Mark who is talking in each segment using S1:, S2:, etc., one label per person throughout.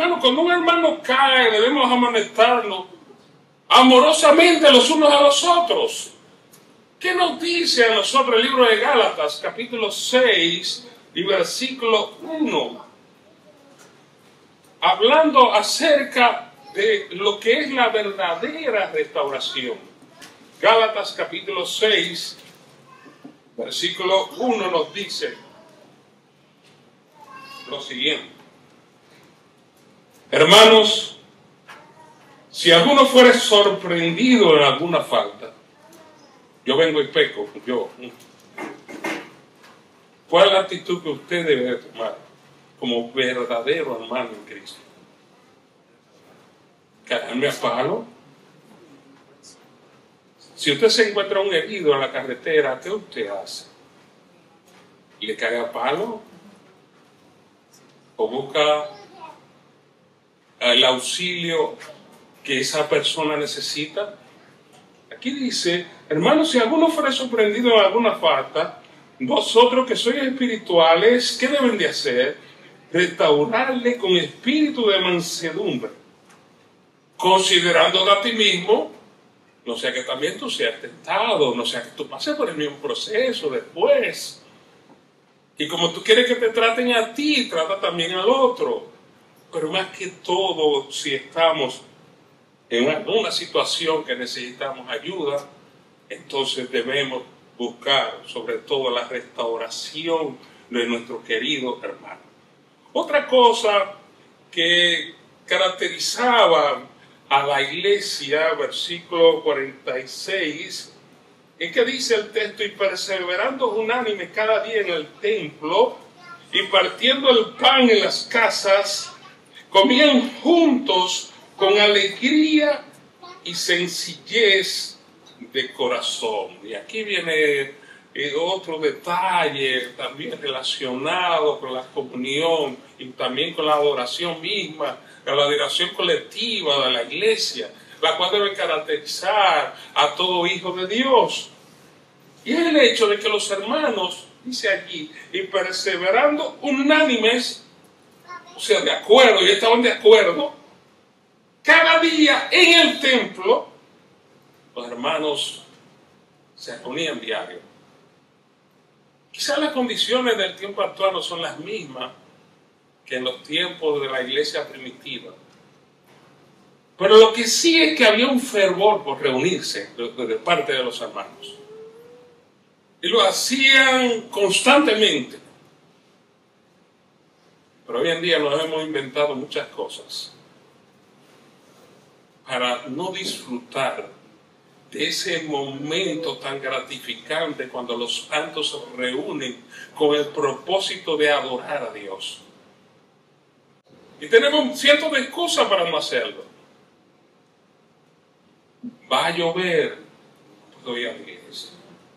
S1: hermanos, cuando un hermano cae, debemos amonestarnos amorosamente los unos a los otros. ¿Qué nos dice a nosotros el libro de Gálatas, capítulo 6 y versículo 1? Hablando acerca de lo que es la verdadera restauración. Gálatas capítulo 6, versículo 1 nos dice lo siguiente: hermanos, si alguno fuere sorprendido en alguna falta, yo vengo y peco, ¿cuál es la actitud que usted debe tomar como verdadero hermano en Cristo? ¿Caerme a palo? Si usted se encuentra un herido en la carretera, ¿qué usted hace? ¿Le cae a palo? ¿O busca el auxilio que esa persona necesita? Aquí dice, hermanos, si alguno fuera sorprendido en alguna falta, vosotros que sois espirituales, ¿qué deben de hacer? Restaurarle con espíritu de mansedumbre, considerando a ti mismo, no sea que también tú seas tentado, no sea que tú pases por el mismo proceso después. Y como tú quieres que te traten a ti, trata también al otro. Pero más que todo, si estamos en una situación que necesitamos ayuda, entonces debemos buscar sobre todo la restauración de nuestro querido hermano. Otra cosa que caracterizaba a la iglesia, versículo 46, es que dice el texto: y perseverando unánimes cada día en el templo y partiendo el pan en las casas, comían juntos con alegría y sencillez de corazón. Y aquí viene otro detalle también relacionado con la comunión y también con la adoración misma, con la adoración colectiva de la iglesia, la cual debe caracterizar a todo hijo de Dios. Y es el hecho de que los hermanos, dice allí, y perseverando unánimes, o sea, de acuerdo, y estaban de acuerdo, cada día en el templo, los hermanos se reunían diario. Quizás las condiciones del tiempo actual no son las mismas que en los tiempos de la iglesia primitiva. Pero lo que sí es que había un fervor por reunirse de parte de los hermanos. Y lo hacían constantemente. Pero hoy en día nos hemos inventado muchas cosas para no disfrutar de ese momento tan gratificante cuando los santos se reúnen con el propósito de adorar a Dios. Y tenemos cientos de excusas para no hacerlo. Va a llover, no puedo ir a la iglesia.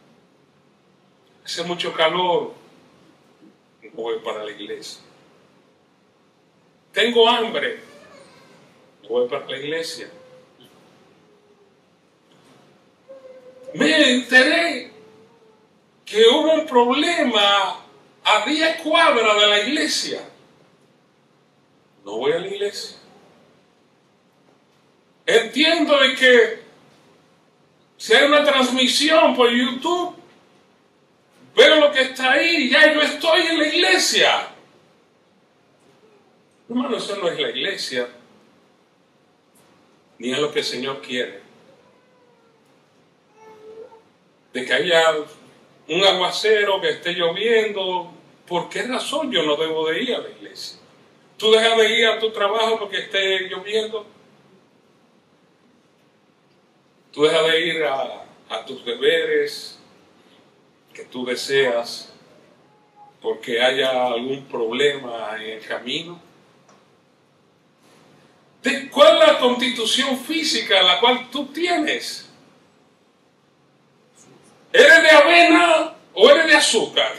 S1: Hace mucho calor, no voy para la iglesia. Tengo hambre, no voy para la iglesia. Me enteré que hubo un problema a 10 cuadras de la iglesia. No voy a la iglesia. Entiendo de que si hay una transmisión por YouTube, veo lo que está ahí, ya yo estoy en la iglesia. Hermano, eso no es la iglesia, ni es lo que el Señor quiere. De que haya un aguacero, que esté lloviendo, ¿por qué razón yo no debo de ir a la iglesia? ¿Tú dejas de ir a tu trabajo porque esté lloviendo? ¿Tú dejas de ir a tus deberes que tú deseas porque haya algún problema en el camino? ¿Cuál es la constitución física la cual tú tienes? ¿Eres de avena o eres de azúcar?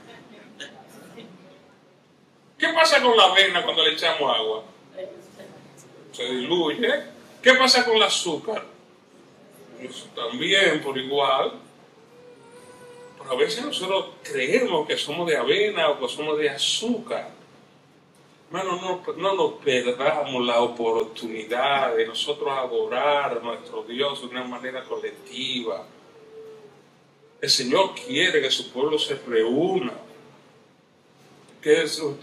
S1: ¿Qué pasa con la avena cuando le echamos agua? Se diluye. ¿Qué pasa con el azúcar? Eso también por igual. Pero a veces nosotros creemos que somos de avena o que somos de azúcar. Hermano, no nos perdamos la oportunidad de nosotros adorar a nuestro Dios de una manera colectiva. El Señor quiere que su pueblo se reúna, que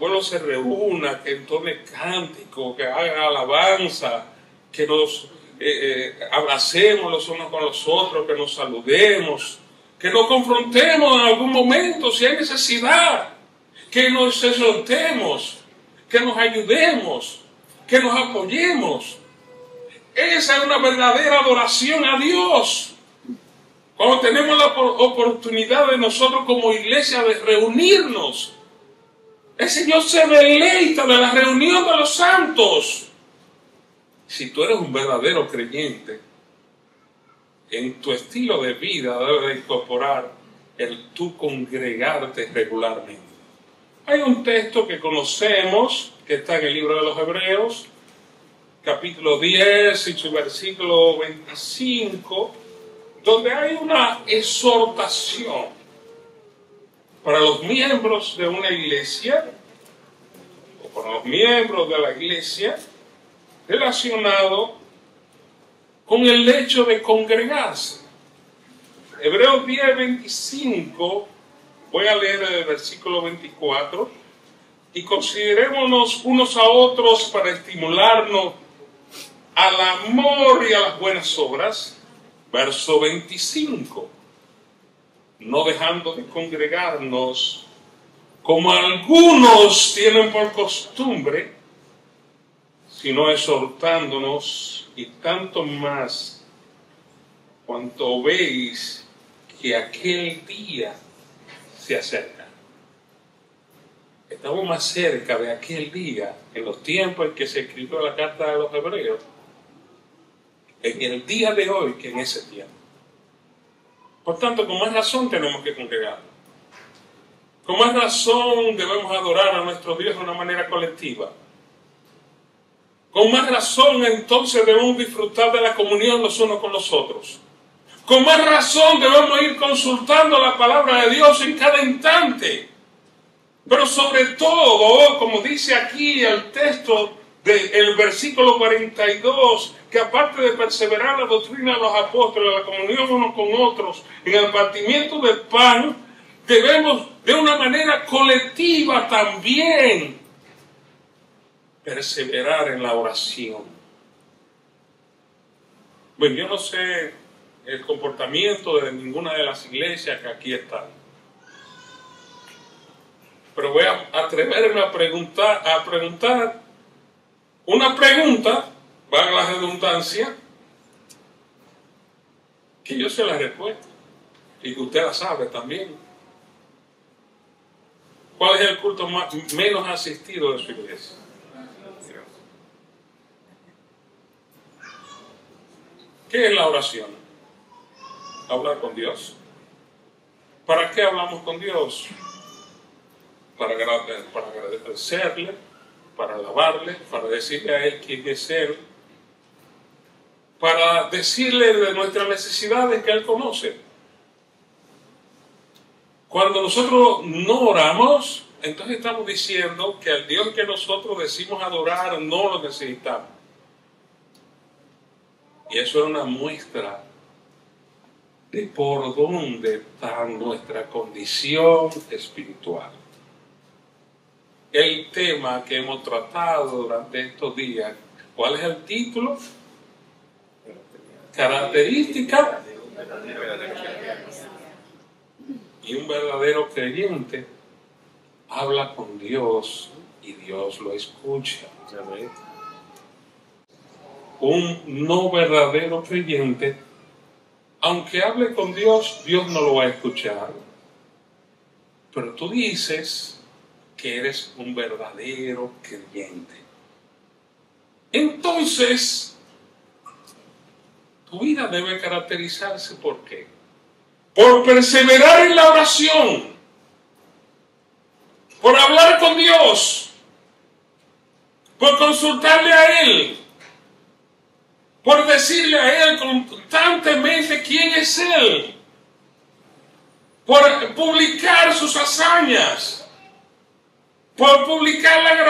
S1: entone cántico, que haga alabanza, que nos abracemos los unos con los otros, que nos saludemos, que nos confrontemos en algún momento si hay necesidad, que nos exhortemos, que nos ayudemos, que nos apoyemos. Esa es una verdadera adoración a Dios. Cuando tenemos la oportunidad de nosotros como iglesia de reunirnos, el Señor se deleita de la reunión de los santos. Si tú eres un verdadero creyente, en tu estilo de vida debes incorporar el tú congregarte regularmente. Hay un texto que conocemos, que está en el libro de los Hebreos, capítulo 10 y su versículo 25, donde hay una exhortación para los miembros de una iglesia, o para los miembros de la iglesia, relacionado con el hecho de congregarse. Hebreos 10, 25, voy a leer el versículo 24, y considerémonos unos a otros para estimularnos al amor y a las buenas obras. Verso 25, no dejando de congregarnos, como algunos tienen por costumbre, sino exhortándonos, y tanto más cuanto veis que aquel día se acerca. Estamos más cerca de aquel día, en los tiempos en que se escribió la carta de los Hebreos, en el día de hoy que en ese tiempo. Por tanto, con más razón tenemos que congregarnos. Con más razón debemos adorar a nuestro Dios de una manera colectiva. Con más razón entonces debemos disfrutar de la comunión los unos con los otros. Con más razón debemos ir consultando la palabra de Dios en cada instante. Pero sobre todo, como dice aquí el texto del versículo 42, que aparte de perseverar la doctrina de los apóstoles, la comunión unos con otros, en el partimiento del pan, debemos de una manera colectiva también perseverar en la oración. Bueno, yo no sé el comportamiento de ninguna de las iglesias que aquí están, pero voy a atreverme a preguntar una pregunta, valga la redundancia, que yo sé la respuesta y que usted la sabe también. ¿Cuál es el culto menos asistido de su iglesia? ¿Qué es la oración? Hablar con Dios. ¿Para qué hablamos con Dios? Para agradecerle, para alabarle, para decirle a Él quién es Él, para decirle de nuestras necesidades que Él conoce. Cuando nosotros no oramos, entonces estamos diciendo que al Dios que nosotros decimos adorar no lo necesitamos. Y eso es una muestra de por dónde está nuestra condición espiritual. El tema que hemos tratado durante estos días, ¿cuál es el título? Característica. Y un verdadero creyente habla con Dios y Dios lo escucha. Un no verdadero creyente, aunque hable con Dios, Dios no lo va a escuchar. Pero tú dices que eres un verdadero creyente. Entonces, tu vida debe caracterizarse ¿por qué? Por perseverar en la oración, por hablar con Dios, por consultarle a Él, por decirle a Él constantemente quién es Él, por publicar sus hazañas, por publicar la